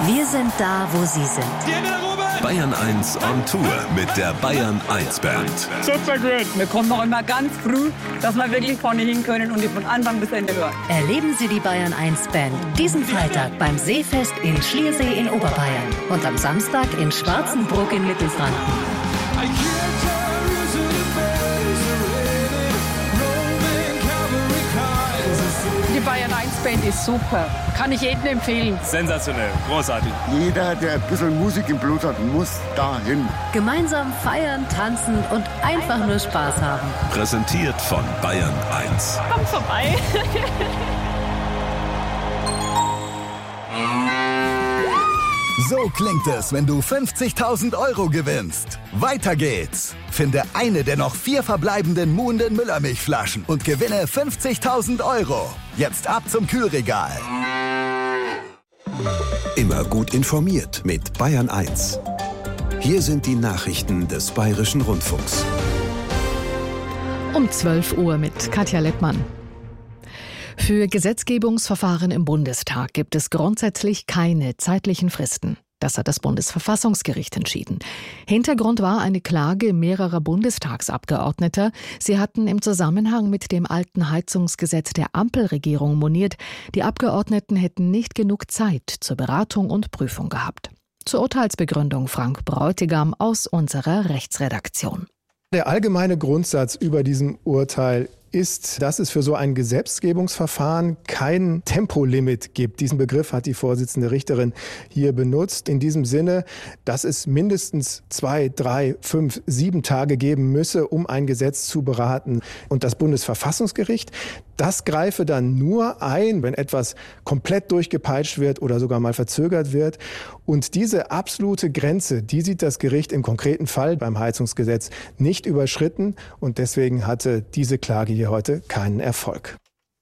Wir sind da, wo Sie sind. Bayern 1 on Tour mit der Bayern 1 Band. Super gut. Wir kommen noch immer ganz früh, dass wir wirklich vorne hin können und die von Anfang bis Ende hören. Erleben Sie die Bayern 1 Band diesen Freitag beim Seefest in Schliersee in Oberbayern und am Samstag in Schwarzenbruck in Mittelfranken. Die Bayern 1 Band ist super. Kann ich jedem empfehlen. Sensationell, großartig. Jeder, der ein bisschen Musik im Blut hat, muss dahin. Gemeinsam feiern, tanzen und einfach nur Spaß haben. Präsentiert von Bayern 1. Kommt vorbei. So klingt es, wenn du 50.000 € gewinnst. Weiter geht's. Finde eine der noch 4 verbleibenden Muhnden Müllermilchflaschen und gewinne 50.000 €. Jetzt ab zum Kühlregal. Immer gut informiert mit Bayern 1. Hier sind die Nachrichten des Bayerischen Rundfunks. Um 12 Uhr mit Katja Lettmann. Für Gesetzgebungsverfahren im Bundestag gibt es grundsätzlich keine zeitlichen Fristen. Das hat das Bundesverfassungsgericht entschieden. Hintergrund war eine Klage mehrerer Bundestagsabgeordneter. Sie hatten im Zusammenhang mit dem alten Heizungsgesetz der Ampelregierung moniert, die Abgeordneten hätten nicht genug Zeit zur Beratung und Prüfung gehabt. Zur Urteilsbegründung Frank Bräutigam aus unserer Rechtsredaktion. Der allgemeine Grundsatz über diesem Urteil ist, dass es für so ein Gesetzgebungsverfahren kein Tempolimit gibt. Diesen Begriff hat die Vorsitzende Richterin hier benutzt. In diesem Sinne, dass es mindestens 2, 3, 5, 7 Tage geben müsse, um ein Gesetz zu beraten. Und das Bundesverfassungsgericht, das greife dann nur ein, wenn etwas komplett durchgepeitscht wird oder sogar mal verzögert wird. Und diese absolute Grenze, die sieht das Gericht im konkreten Fall beim Heizungsgesetz nicht überschritten. Und deswegen hatte diese Klage hier heute keinen Erfolg.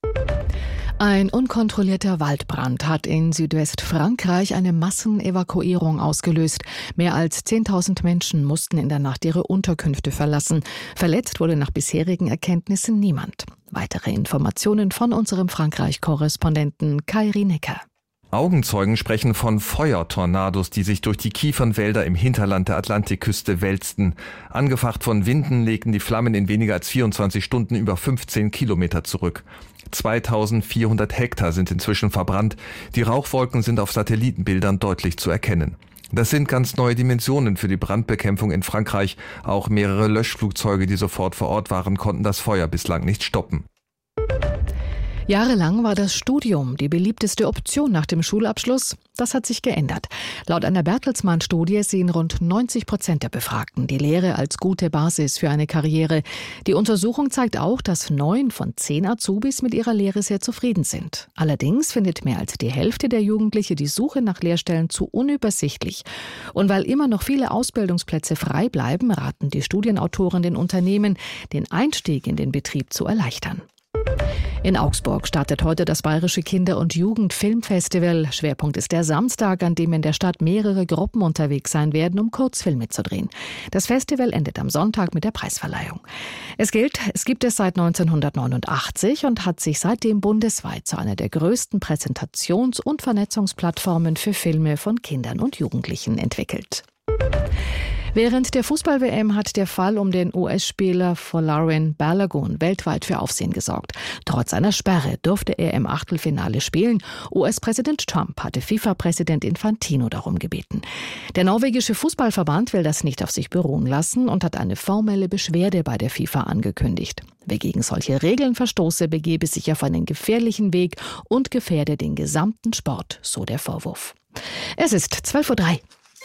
Ein unkontrollierter Waldbrand hat in Südwestfrankreich eine Massenevakuierung ausgelöst. Mehr als 10.000 Menschen mussten in der Nacht ihre Unterkünfte verlassen. Verletzt wurde nach bisherigen Erkenntnissen niemand. Weitere Informationen von unserem Frankreich-Korrespondenten Kai Rienecker. Augenzeugen sprechen von Feuertornados, die sich durch die Kiefernwälder im Hinterland der Atlantikküste wälzten. Angefacht von Winden legten die Flammen in weniger als 24 Stunden über 15 Kilometer zurück. 2400 Hektar sind inzwischen verbrannt. Die Rauchwolken sind auf Satellitenbildern deutlich zu erkennen. Das sind ganz neue Dimensionen für die Brandbekämpfung in Frankreich. Auch mehrere Löschflugzeuge, die sofort vor Ort waren, konnten das Feuer bislang nicht stoppen. Jahrelang war das Studium die beliebteste Option nach dem Schulabschluss. Das hat sich geändert. Laut einer Bertelsmann-Studie sehen rund 90% der Befragten die Lehre als gute Basis für eine Karriere. Die Untersuchung zeigt auch, dass 9 von 10 Azubis mit ihrer Lehre sehr zufrieden sind. Allerdings findet mehr als die Hälfte der Jugendlichen die Suche nach Lehrstellen zu unübersichtlich. Und weil immer noch viele Ausbildungsplätze frei bleiben, raten die Studienautoren den Unternehmen, den Einstieg in den Betrieb zu erleichtern. In Augsburg startet heute das Bayerische Kinder- und Jugendfilmfestival. Schwerpunkt ist der Samstag, an dem in der Stadt mehrere Gruppen unterwegs sein werden, um Kurzfilme zu drehen. Das Festival endet am Sonntag mit der Preisverleihung. Es gibt es seit 1989 und hat sich seitdem bundesweit zu einer der größten Präsentations- und Vernetzungsplattformen für Filme von Kindern und Jugendlichen entwickelt. Während der Fußball-WM hat der Fall um den US-Spieler Folarin Balogun weltweit für Aufsehen gesorgt. Trotz einer Sperre durfte er im Achtelfinale spielen. US-Präsident Trump hatte FIFA-Präsident Infantino darum gebeten. Der norwegische Fußballverband will das nicht auf sich beruhen lassen und hat eine formelle Beschwerde bei der FIFA angekündigt. Wer gegen solche Regeln verstoße, begebe sich auf einen gefährlichen Weg und gefährde den gesamten Sport, so der Vorwurf. Es ist 12:03 Uhr.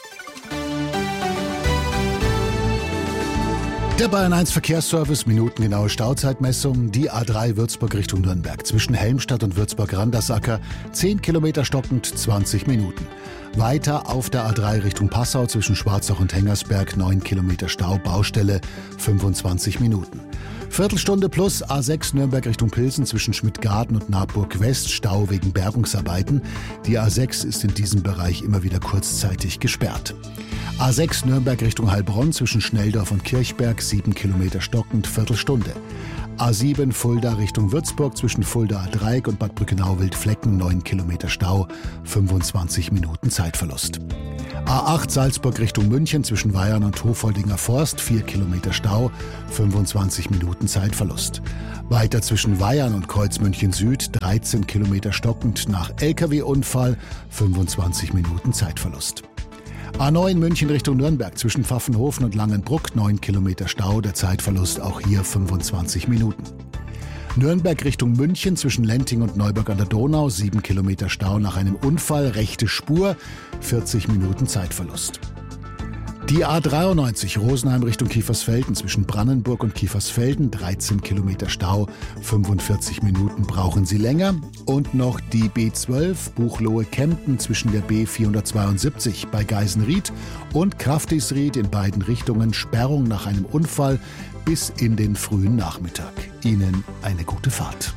Der Bayern 1 Verkehrsservice, minutengenaue Stauzeitmessung, die A3 Würzburg Richtung Nürnberg. Zwischen Helmstadt und Würzburg-Randersacker 10 Kilometer stockend, 20 Minuten. Weiter auf der A3 Richtung Passau zwischen Schwarzach und Hengersberg 9 Kilometer Stau, Baustelle 25 Minuten. Viertelstunde plus A6 Nürnberg Richtung Pilsen zwischen Schmidtgarten und Naburg West, Stau wegen Bergungsarbeiten. Die A6 ist in diesem Bereich immer wieder kurzzeitig gesperrt. A6 Nürnberg Richtung Heilbronn zwischen Schnelldorf und Kirchberg 7 Kilometer stockend, Viertelstunde. A7 Fulda Richtung Würzburg zwischen Fuldaer Dreieck und Bad Brückenau-Wildflecken 9 Kilometer Stau, 25 Minuten Zeitverlust. A8 Salzburg Richtung München zwischen Weyarn und Hofoldinger Forst 4 Kilometer Stau, 25 Minuten Zeitverlust. Weiter zwischen Weyarn und Kreuzmünchen Süd 13 Kilometer stockend nach LKW-Unfall, 25 Minuten Zeitverlust. A9 München Richtung Nürnberg zwischen Pfaffenhofen und Langenbruck 9 Kilometer Stau, der Zeitverlust auch hier 25 Minuten. Nürnberg Richtung München zwischen Lenting und Neuburg an der Donau 7 Kilometer Stau nach einem Unfall, rechte Spur, 40 Minuten Zeitverlust. Die A93 Rosenheim Richtung Kiefersfelden zwischen Brannenburg und Kiefersfelden 13 Kilometer Stau, 45 Minuten brauchen Sie länger. Und noch die B12 Buchloe-Kempten zwischen der B472 bei Geisenried und Kraftisried in beiden Richtungen Sperrung nach einem Unfall bis in den frühen Nachmittag. Ihnen eine gute Fahrt.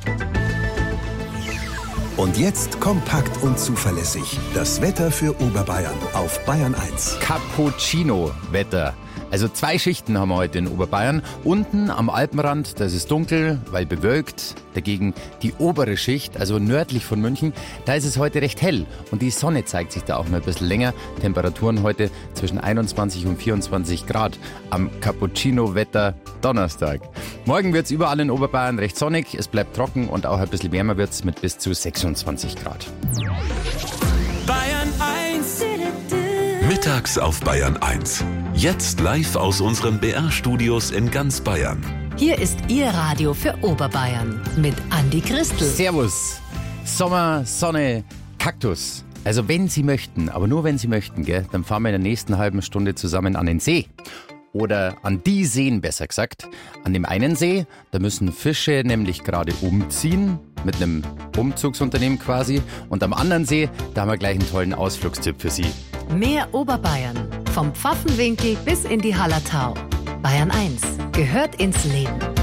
Und jetzt kompakt und zuverlässig das Wetter für Oberbayern auf Bayern 1. Cappuccino-Wetter. Also 2 Schichten haben wir heute in Oberbayern. Unten am Alpenrand, da ist es dunkel, weil bewölkt. Dagegen die obere Schicht, also nördlich von München, da ist es heute recht hell. Und die Sonne zeigt sich da auch mal ein bisschen länger. Temperaturen heute zwischen 21 und 24 Grad am Cappuccino-Wetter Donnerstag. Morgen wird es überall in Oberbayern recht sonnig. Es bleibt trocken und auch ein bisschen wärmer wird es mit bis zu 26 Grad. Bayern 1. Mittags auf Bayern 1. Jetzt live aus unseren BR-Studios in ganz Bayern. Hier ist Ihr Radio für Oberbayern mit Andi Christel. Servus. Sommer, Sonne, Kaktus. Also wenn Sie möchten, aber nur wenn Sie möchten, gell, dann fahren wir in der nächsten halben Stunde zusammen an den See. Oder an die Seen, besser gesagt. An dem einen See, da müssen Fische nämlich gerade umziehen, mit einem Umzugsunternehmen quasi. Und am anderen See, da haben wir gleich einen tollen Ausflugstipp für Sie. Mehr Oberbayern. Vom Pfaffenwinkel bis in die Hallertau. Bayern 1 gehört ins Leben.